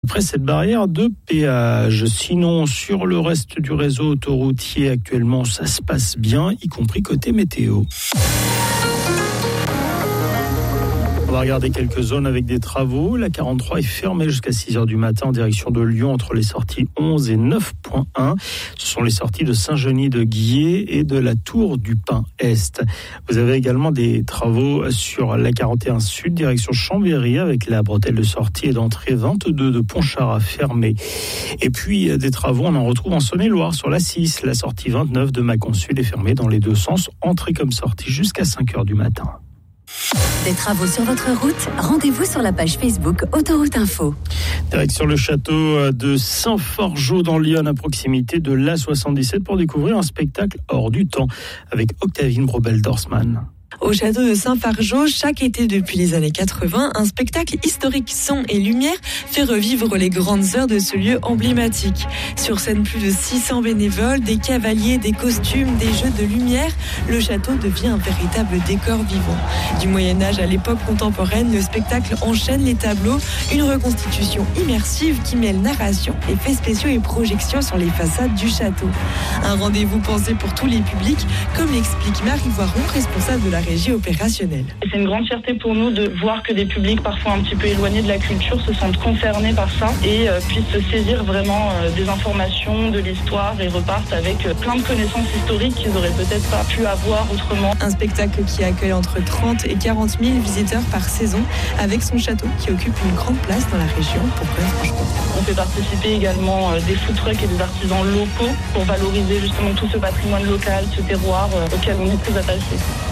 après cette barrière de péage. Sinon, sur le reste du réseau autoroutier, actuellement, ça se passe bien, y compris côté météo. On va regarder quelques zones avec des travaux. La 43 est fermée jusqu'à 6h du matin en direction de Lyon entre les sorties 11 et 9.1. Ce sont les sorties de Saint-Genis-de-Guiers et de la Tour du Pin-Est. Vous avez également des travaux sur la 41 Sud, direction Chambéry, avec la bretelle de sortie et d'entrée 22 de Pontcharrat fermée. Et puis des travaux, on en retrouve en Saône-et-Loire sur la 6. La sortie 29 de Mâcon Sud est fermée dans les deux sens, entrée comme sortie jusqu'à 5h du matin. Des travaux sur votre route, rendez-vous sur la page Facebook Autoroute Info. Direction le château de Saint-Forgeau dans Lyon, à proximité de l'A77, pour découvrir un spectacle hors du temps avec Octavine Brobel-Dorsman. Au château de Saint-Fargeau, chaque été depuis les années 80, un spectacle historique son et lumière fait revivre les grandes heures de ce lieu emblématique. Sur scène, plus de 600 bénévoles, des cavaliers, des costumes, des jeux de lumière, le château devient un véritable décor vivant. Du Moyen-Âge à l'époque contemporaine, le spectacle enchaîne les tableaux, une reconstitution immersive qui mêle narration, effets spéciaux et projections sur les façades du château. Un rendez-vous pensé pour tous les publics, comme l'explique Marie Voiron, responsable de la régie opérationnelle. C'est une grande fierté pour nous de voir que des publics parfois un petit peu éloignés de la culture se sentent concernés par ça et puissent se saisir vraiment des informations, de l'histoire et repartent avec plein de connaissances historiques qu'ils n'auraient peut-être pas pu avoir autrement. Un spectacle qui accueille entre 30 et 40 000 visiteurs par saison, avec son château qui occupe une grande place dans la région pour Franche-Comté. On fait participer également des food trucks et des artisans locaux pour valoriser justement tout ce patrimoine local, ce terroir auquel on est très attaché.